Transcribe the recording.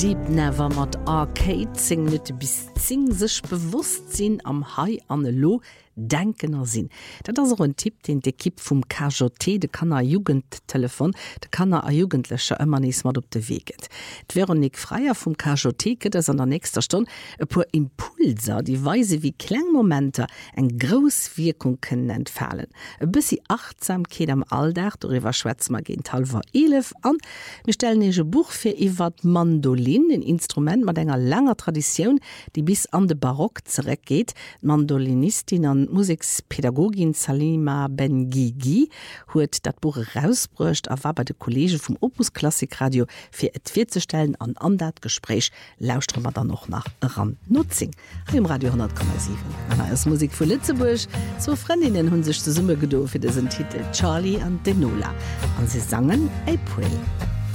Deep Never mat Arcade sing net bis zing sech bewusst sinn am Hai an Lo denkener sinn. Dat ass een Tipp den de Kipp vum KJT, de Kanner Jugendtelefon, de Kanner a Jugendlecher ëmmer nees mat op de Weget. D'Veronik Freier vum KJT ket ass an der nächster Stunde e puer Impulser, die weise wie Klengmomenter eng gros Wirkung kënnen entfallen. E bissi Achtsamkeet am Alldach, doiwwer Schwätzmer géint halber 11 an. Wir stellen ege Buch fir iwwer Mandolin, ein Instrument mat enger langer Tradition, die bis an de Barock zereckgeht. Mandolinistin an Musikspädagogin Salima Ben-Gigi huet dat Buch rausbrcht, a war bei de Kollege vum Opus Klassik Radio fir et virzustellen an dat Gespräch lauscht man dann noch nach Ran Nutzing. Im Radio 10,7. Anna ist Musik vu Litzeburg. So Freundinnen hun sich de Summe gedo fir diesen Titel Charlie and Denola. Und sie sangen April.